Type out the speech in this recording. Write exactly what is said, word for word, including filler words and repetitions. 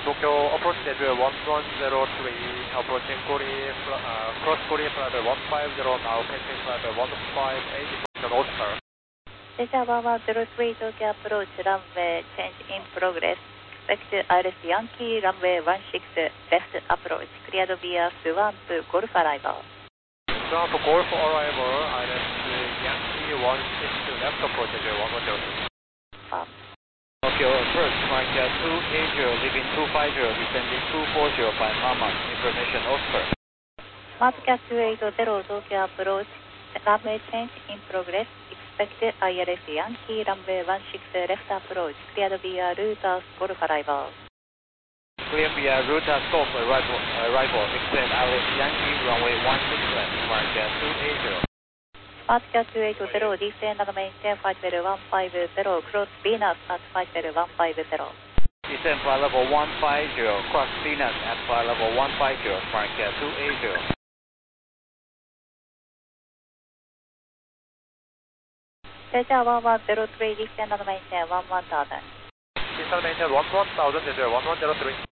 Tokyo approach schedule one one zero three, approaching Korea, uh, cross Korea flight one five zero, now passing flight one five eight, departure Oscar. Delta one one zero three, Tokyo approach, runway change in progress. Expect I L S Yankee, runway one six, left approach, cleared via Swan to Golf arrival. Swan to Golf arrival, I L S Yankee one six, left approach schedule one one zero three. Um, Tokyo approach, Mike two eighty, leaving two fifty, descending two forty by Mama, information Oscar. Matscat two eighty, Tokyo approach, runway change in progress. Expect I L S Yankee, runway one six, left approach, cleared via Routers Golf arrival. Clear via Routers Golf arrival, arrival, expect I L S Yankee, runway one six left, Mike two eighty. Matscat two eighty, descend and maintain flight level one five zero, cross Venus at flight level one five zero. Descend flight level one five zero, cross Venus at flight level one five zero, Mike two eighty. Delta one one zero three, descend and maintain one one thousand. Descend and maintain one one thousand, one one zero three.